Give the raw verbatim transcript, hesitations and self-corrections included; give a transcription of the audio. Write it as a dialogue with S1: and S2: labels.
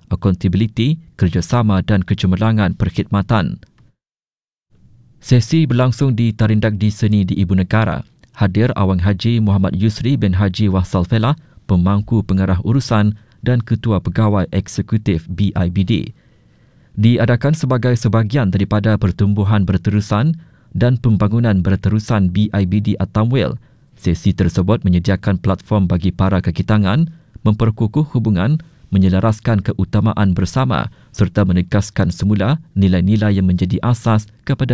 S1: accountability, kerjasama dan kecemerlangan perkhidmatan. Sesi berlangsung di Tarindagdi Seni di Ibu Negara. Hadir Awang Haji Muhammad Yusri bin Haji Wahsal Fela, Pemangku Pengarah Urusan dan Ketua Pegawai Eksekutif B I B D. Diadakan sebagai sebahagian daripada pertumbuhan berterusan dan pembangunan berterusan B I B D Atamwil. Sesi tersebut menyediakan platform bagi para kekitangan memperkukuh hubungan, menyelaraskan keutamaan bersama serta menegaskan semula nilai-nilai yang menjadi asas kepada